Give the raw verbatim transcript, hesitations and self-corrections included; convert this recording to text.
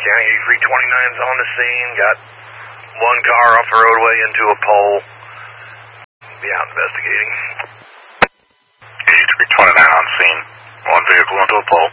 County eighty-three twenty-nine's on the scene. Got one car off the roadway into a pole. Be out investigating. eighty-three twenty-nine on scene. One vehicle into a pole.